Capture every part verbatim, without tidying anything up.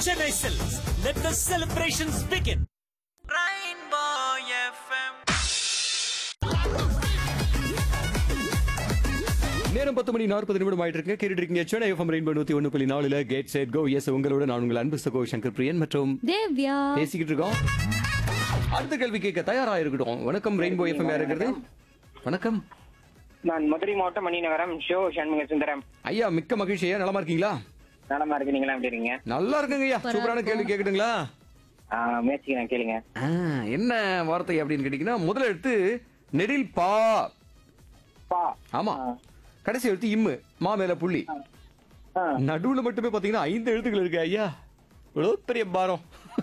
Chennai Silks. Let the celebrations begin. Rainbow F M. நேரம் பத்து மணி நாற்பது நிமிடம் ஆயிட்டு இருக்கு. கேட்டுட்டு இருக்கீங்க சென்னை எஃப்எம் ரெயின்போ நூத்தி ஒன்று புள்ளி நாலுல கேட் செட் கோ. எஸ் உங்களோட நான் உங்கள் அன்பு சகோ சங்கர் பிரியன் மற்றும் தேவ்யா பேசிக்கிட்டு இருக்கோம். அடுத்த கேள்வி கேட்க தயாரா இருக்கட்டும். வணக்கம் ரெயின்போ எஃப்எம் யார் இருக்கிறது? வணக்கம். நான் மதுரை மாவட்டம் மணிநகரம் ஷோ சண்முக சுந்தரம். ஐயா மிக்க மகிழ்ச்சி. ஐயா நலமா இருக்கீங்களா? நலமா இருக்கு, நீங்களா எப்படி இருக்கீங்க? நல்லா இருக்குங்க ஐயா. சூப்பரான கேள்வி கேட்கட்டுங்களா? ஆஹ் முயற்சிக்கிறேன், கேளுங்க. ஆ, என்ன வார்த்தை அப்படின்னு கேட்டீங்கன்னா முதல் எழுத்து நெடில் பா. பா. ஆமா. கடைசி எழுத்து இம்மு. மா மேல புள்ளி. ஆ. நடுவுல மட்டுமே பாத்தீங்கன்னா ஐந்து எழுத்துக்கள் இருக்கு ஐயா. இவ்வளவு பெரிய பாரம்.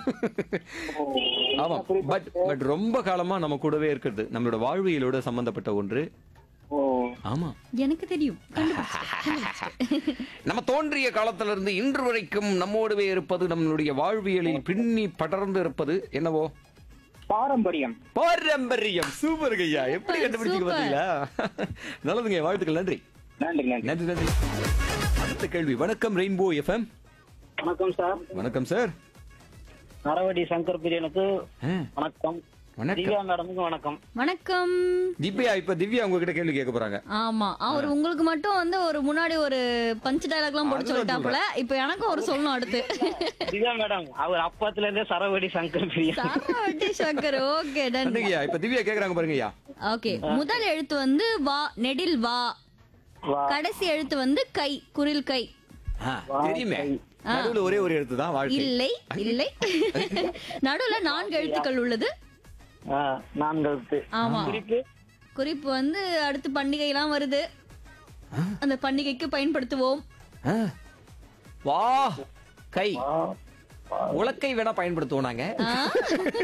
ஆமா. பட் பட் ரொம்ப காலமா நம்ம கூடவே இருக்கிறது, நம்மளோட வாழ்வியலோட சம்பந்தப்பட்ட ஒன்று. ஓ. ஆமா. எனக்கு தெரியும். நம்ம தோன்றிய காலத்துல இருந்து இன்று வரைக்கும் நம்மோடவே இருப்பது, நம்மளுடைய வாழ்வியலில் பின்னி படர்ந்து இருப்பது என்னவோ? பாரம்பரியம். பாரம்பரியம். சூப்பர் ஐயா. எப்படி Super, கண்டுபிடிச்சீங்க super. பாத்தீங்களா? நல்லதுங்க. வாழ்த்துக்கள். நன்றி நன்றி நன்றி. நன்றி நன்றி. அடுத்த கேள்வி. வணக்கம் ரெயின்போ எஃப்எம். வணக்கம் சார். வணக்கம் சார். நரவடி சங்கர் பிரியனுக்கு ஆ, வணக்கம். வணக்கம். திவ்யா மேடமுக்கு வணக்கம். வணக்கம். திவ்யா, இப்ப திவ்யா உங்ககிட்ட கேள்வி கேட்க போறாங்க. ஆமா, அவர் உங்களுக்கு மட்டும் வந்து ஒரு முன்னாடி ஒரு பஞ்ச் டயலாக் எல்லாம் போட்டு அதுதான் சொல்லிட்டாப்புல. இப்ப எனக்கும் ஒரு சொல்லணும் அடுத்து. திவ்யா மேடம் அவர் அப்பத்துல இருந்தே சரவடி சங்கர் பிரியன். சாரவட்டி சங்கர். Okay done. நன்றிங்கய்யா. இப்ப திவ்யா கேக்குறாங்க பாருங்க ஐயா. ஓகே, முதல் எழுத்து வந்து வா, நெடில் வா. வா. கடைசி எழுத்து வந்து கை, குரில் கை. ஆ, தெரியுமே. நடுவுல ஒரே ஒரு எழுத்து தான் வாழ்க்கை. இல்லை இல்லை. நடுவுல நான்கு எழுத்துக்கள் உள்ளது. நான்கு. ஆமா. குறிப்பு. குறிப்பு வந்து அடுத்து பண்டிகை எல்லாம் வருது, அந்த பண்டிகைக்கு பயன்படுத்துவோம். ஆ, வா கை உலக்கை வேணா பயன்படுத்துவோம் நாங்க. ஆ.